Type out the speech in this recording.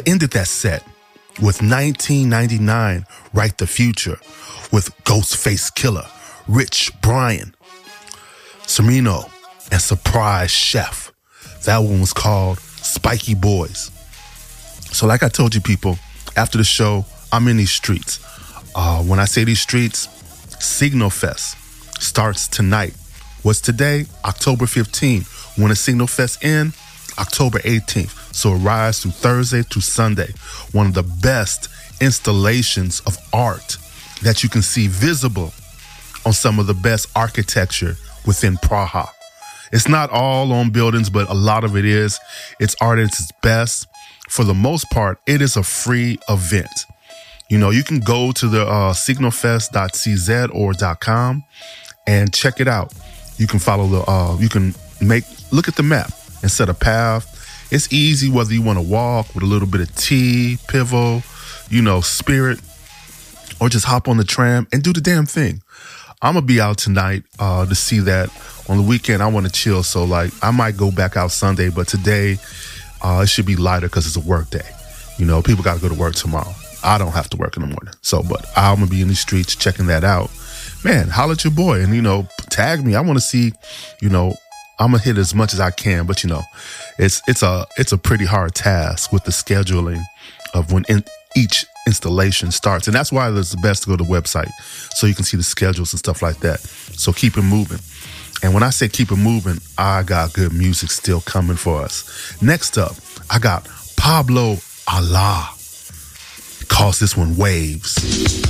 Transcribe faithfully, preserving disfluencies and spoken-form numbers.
I ended that set with nineteen ninety-nine, Write the Future, with Ghostface Killer, Rich Brian, Sereno, and Surprise Chef. That one was called Spiky Boys. So like I told you people, after the show, I'm in these streets. Uh, when I say these streets, Signal Fest starts tonight. What's today? October fifteenth. When the Signal Fest ends? October eighteenth. So it rides through Thursday to Sunday. One of the best installations of art that you can see visible on some of the best architecture within Praha. It's not all on buildings, but a lot of it is. It's art at its best. For the most part, it is a free event. You know, you can go to the uh, signalfest dot c z or .com and check it out. You can follow the, uh, you can make, look at the map and set a path. It's easy whether you want to walk with a little bit of tea, pivo, you know, spirit, or just hop on the tram and do the damn thing. I'm going to be out tonight uh, to see that. On the weekend, I want to chill. So, like, I might go back out Sunday, but today uh, it should be lighter because it's a work day. You know, people got to go to work tomorrow. I don't have to work in the morning. So, but I'm going to be in the streets checking that out. Man, holla at your boy and, you know, tag me. I want to see, you know, I'm going to hit as much as I can. But, you know, it's it's a it's a pretty hard task with the scheduling of when in, each installation starts. And that's why it's best to go to the website so you can see the schedules and stuff like that. So keep it moving. And when I say keep it moving, I got good music still coming for us. Next up, I got Pablo Allah. Calls this one Waves.